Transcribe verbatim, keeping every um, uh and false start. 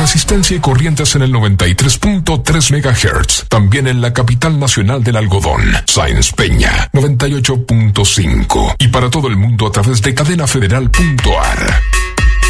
resistencia y corrientes en el noventa y tres punto tres megahertz. También en la capital nacional del algodón, Sáenz Peña, noventa y ocho punto cinco. Y para todo el mundo a través de cadena federal punto a r.